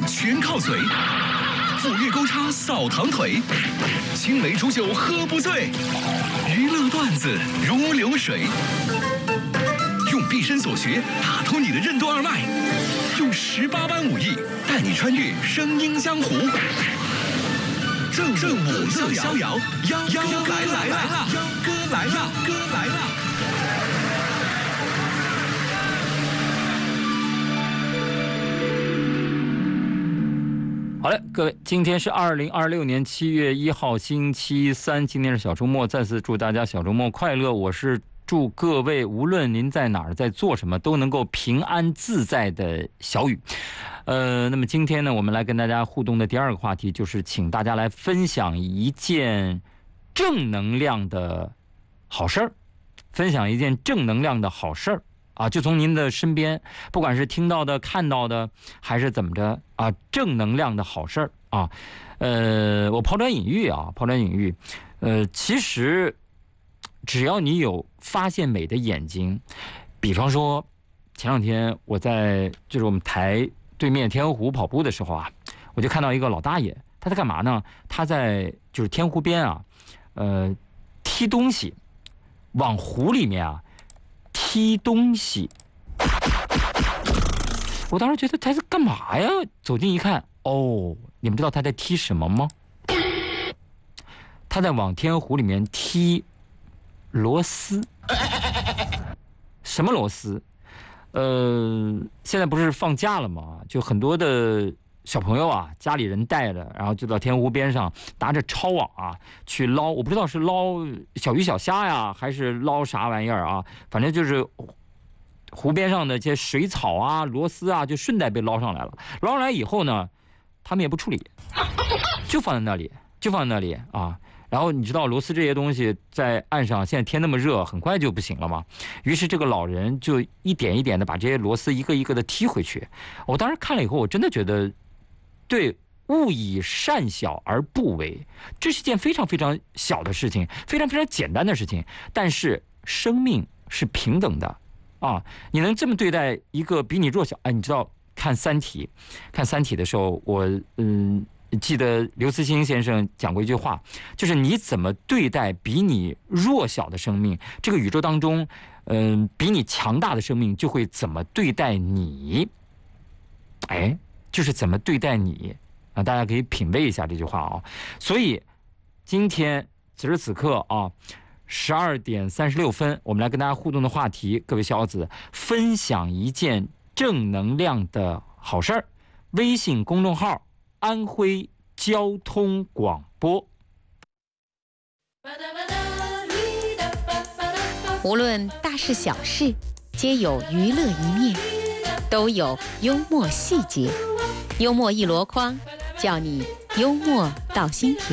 全靠嘴，斧钺钩叉扫堂腿，青梅煮酒喝不醉，娱乐段子如流水。用毕生所学打通你的任督二脉，用18般武艺带你穿越声音江湖。正午乐逍遥，幺哥来了，幺哥来了，哥来了。 好嘞，各位，今天是2026年7月1号，星期三，今天是小周末，再次祝大家小周末快乐。我是祝各位，无论您在哪儿，在做什么，都能够平安自在的小雨。那么今天呢，我们来跟大家互动的第二个话题，就是请大家来分享一件正能量的好事儿，分享一件正能量的好事儿。啊，就从您的身边，不管是听到的、看到的，还是怎么着啊，正能量的好事儿啊。我抛砖引玉啊，抛砖引玉。其实只要你有发现美的眼睛，比方说前两天我在就是我们台对面天鹅湖跑步的时候啊，我就看到一个老大爷，他在干嘛呢？他在就是天湖边啊，踢东西，往湖里面啊。踢东西，我当时觉得他在干嘛呀？走近一看，哦，你们知道他在踢什么吗？他在往天鹅湖里面踢螺丝。什么螺丝？现在不是放假了吗？就很多的小朋友啊，家里人带着，然后就到天湖边上拿着抄网啊去捞，我不知道是捞小鱼小虾呀，还是捞啥玩意儿啊，反正就是湖边上的这些水草啊、螺丝啊，就顺带被捞上来了。捞上来以后呢，他们也不处理，就放在那里啊。然后你知道螺丝这些东西在岸上，现在天那么热，很快就不行了嘛。于是这个老人就一点一点的把这些螺丝一个一个的踢回去。我当时看了以后，我真的觉得，对，勿以善小而不为，这是件非常非常小的事情，非常非常简单的事情。但是生命是平等的啊！你能这么对待一个比你弱小？哎，你知道看《三体》的时候，我记得刘慈欣先生讲过一句话，就是你怎么对待比你弱小的生命，这个宇宙当中，比你强大的生命就会怎么对待你。哎，就是怎么对待你啊！大家可以品味一下这句话啊。所以今天此时此刻啊，12点36分，我们来跟大家互动的话题，各位小子分享一件正能量的好事儿。微信公众号安徽交通广播。 无论大事小事，皆有娱乐一面，都有幽默细节。幽默一箩筐，叫你幽默到心田。